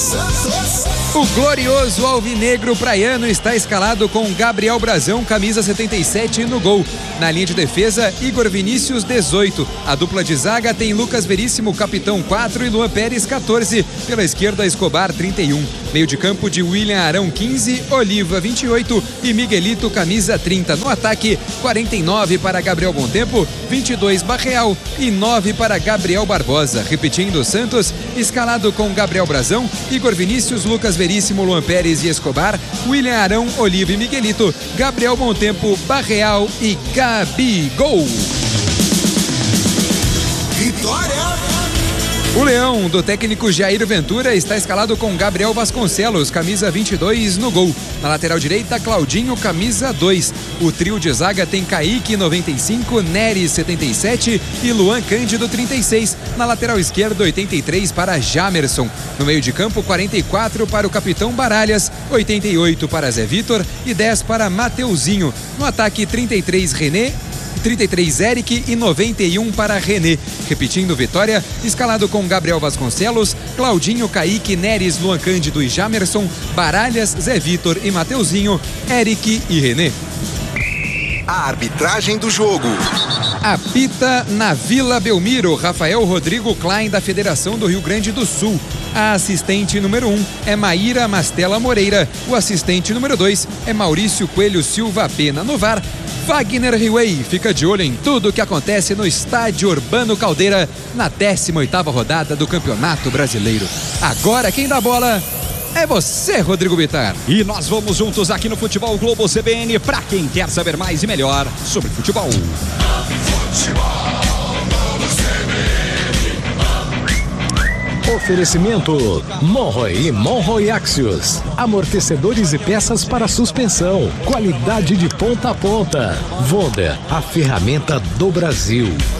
O glorioso alvinegro praiano está escalado com Gabriel Brazão, camisa 77, no gol. Na linha de defesa, Igor Vinícius, 18. A dupla de zaga tem Lucas Veríssimo, capitão, 4, e Luan Pérez, 14. Pela esquerda, Escobar, 31. Meio de campo de William Arão, 15. Oliva, 28. E Miguelito, camisa 30. No ataque, 49 para Gabriel Bontempo, 22 Barreal e 9 para Gabriel Barbosa. Repetindo, Santos, escalado com Gabriel Brazão, Igor Vinícius, Lucas Veríssimo, Luan Pérez e Escobar, William Arão, Oliva e Miguelito, Gabriel Bontempo, Barreal e Gabigol. Vitória! O Leão, do técnico Jair Ventura, está escalado com Gabriel Vasconcelos, camisa 22, no gol. Na lateral direita, Claudinho, camisa 2. O trio de zaga tem Kaique, 95, Nery, 77 e Luan Cândido, 36. Na lateral esquerda, 83 para Jamerson. No meio de campo, 44 para o capitão Baralhas, 88 para Zé Vitor e 10 para Mateuzinho. No ataque, 33 René, 33 Eric e 91 para René. Repetindo, Vitória, escalado com Gabriel Vasconcelos, Claudinho, Kaique, Neres, Luan Cândido e Jamerson, Baralhas, Zé Vitor e Mateuzinho, Eric e René. A arbitragem do jogo. Apita na Vila Belmiro, Rafael Rodrigo Klein, da Federação do Rio Grande do Sul. A assistente número 1 é Maíra Mastella Moreira. O assistente número 2 é Maurício Coelho Silva Pena. No VAR, Wagner Riway fica de olho em tudo o que acontece no Estádio Urbano Caldeira na 18ª rodada do Campeonato Brasileiro. Agora quem dá bola é você, Rodrigo Bittar. E nós vamos juntos aqui no Futebol Globo CBN para quem quer saber mais e melhor sobre futebol. Oferecimento Monroe e Monroe Axios. Amortecedores e peças para suspensão. Qualidade de ponta a ponta. Wonder, a ferramenta do Brasil.